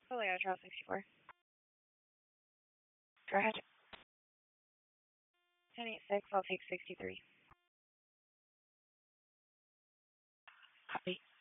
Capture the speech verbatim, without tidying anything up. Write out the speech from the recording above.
Fully out Trail sixty-four. Go ahead. ten eight six, I'll take sixty-three. Copy.